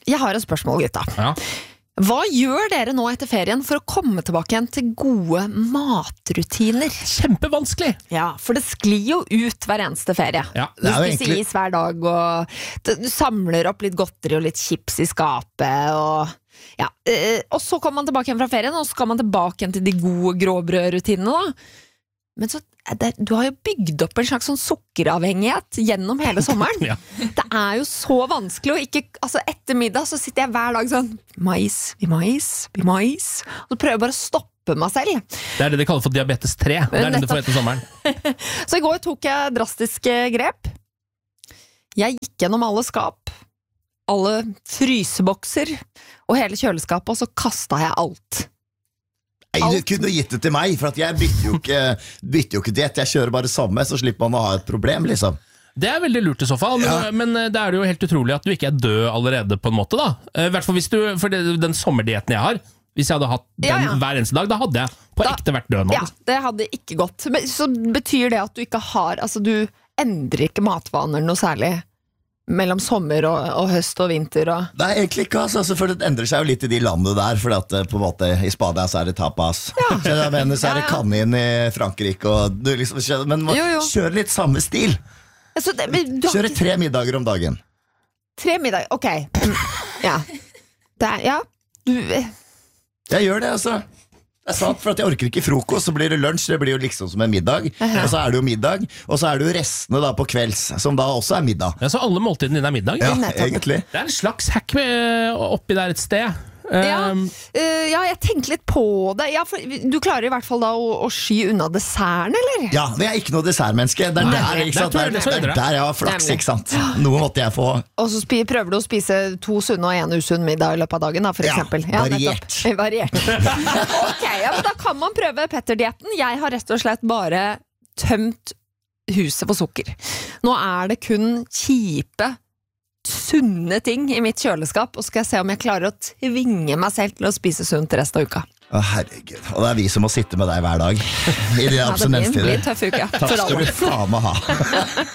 Jeg har et spørsmål, gutta. Ja. Hva gjør dere nå etter ferien for å komme tilbake igjen til gode matrutiner? Kjempevanskelig! Ja, for det sklir jo ut hver eneste ferie. Ja, Du det er jo spiser egentlig- is hver dag, og du samler opp litt godteri og litt chips i skapet, og ja. Og så kommer man tilbake igjen fra ferien, og så skal man tilbake igjen til de gode gråbrødrutinene da. Men så, du har jo bygd opp en slags sånn sukkeravhengighet gjennom hele sommeren. Ja. Det er jo så vanskelig å ikke, altså etter middag så sitter jeg hver dag sånn, mais, og så prøver jeg bare å stoppe meg selv. Det er det de kaller for diabetes 3. Det er det du får etter sommeren. Så i går tok jeg drastiske grep. Jeg gikk gjennom alle skap, alle frysebokser og hele kjøleskapet, og så kastet jeg alt. Nei, du kunne gitt det til meg, for at jeg bytter jo ikke diett. Jeg kjører bare samme, så slipper man å ha et problem, liksom. Det er veldig lurt i så fall, men det er jo helt utrolig at du ikke er død allerede på en måte da. I hvert fall hvis du, for den sommerdietten jeg har, hvis jeg hadde hatt den hver eneste dag, da hadde jeg på ekte vært død nå. Ja, det hadde ikke gått. Men så betyr det at du ikke har, altså du endrer ikke matvaner noe særlig mellom sommer og høst og vinter og... Det er egentlig ikke, altså, for det endrer seg jo litt i de landene der, for at på en måte i Spania så er det tapas. Jeg mener, så er det kanin i Frankrike, og du liksom, men man kjører litt samme stil. Altså, Kjører 3 middager om dagen. 3 middager, ok. Ja. Jeg gjør det, altså. Det er sant, for at jeg orker ikke frokost, så blir det lunsj, det blir jo liksom som en middag, og så er det jo middag, og så er det jo restene da på kvelds, som da også er middag. Ja, så alle måltidene dine er middag? Ja, egentlig. Det er en slags hack oppi der et sted. Ja, jeg tenkte litt på det. Ja, for du klarer i hvert fall da å sky unna desserten, eller? Ja, men jeg er ikke noe dessertmenneske. Det er der, ikke sant? Det er der jeg har flaks, ikke sant? Noe måtte jeg få. Og så prøver du å spise 2 sunne og 1 usunn middag i løpet av dagen, da, for eksempel. Ja, variert. Variert. Ok, ja, men da kan man prøve Petter-dietten. Jeg har rett og slett bare tømt huset for sukker. Nå er det kun kjipe sunne ting i mitt kjøleskap, og skal jeg se om jeg klarer å tvinge meg selv til å spise sunt resten av uka. Å, herregud, og det er vi som må sitte med deg hver dag i de Ja, det blir en abstinenstider. tøff uke Takk for skal alle. du faen meg ha.